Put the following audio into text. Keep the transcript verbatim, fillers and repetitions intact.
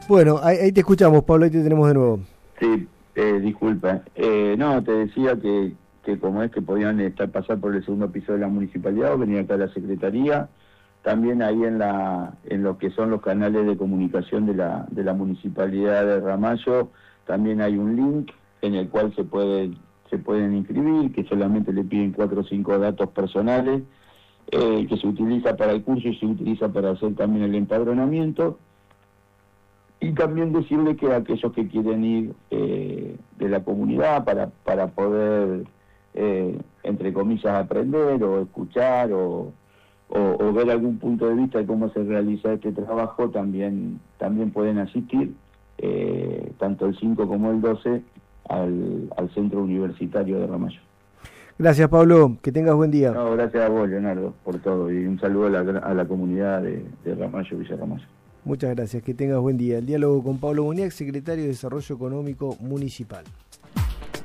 Bueno, ahí, ahí te escuchamos, Pablo, ahí te tenemos de nuevo. Sí, eh, disculpa. Eh, no, te decía que, que como es que podían estar pasar por el segundo piso de la municipalidad o venir acá a la secretaría, también ahí en la en lo que son los canales de comunicación de la de la municipalidad de Ramallo, también hay un link en el cual se puede se pueden inscribir, que solamente le piden cuatro o cinco datos personales, eh, que se utiliza para el curso y se utiliza para hacer también el empadronamiento. Y también decirle que aquellos que quieren ir eh, de la comunidad para, para poder, eh, entre comillas, aprender o escuchar o, o, o ver algún punto de vista de cómo se realiza este trabajo, también, también pueden asistir, eh, tanto el cinco como el doce, al, al Centro Universitario de Ramallo. Gracias, Pablo, que tengas buen día. No, gracias a vos, Leonardo, por todo, y un saludo a la, a la comunidad de, de Ramallo, Villa Ramallo. Muchas gracias, que tengas buen día. El diálogo con Pablo Boniac, secretario de Desarrollo Económico Municipal.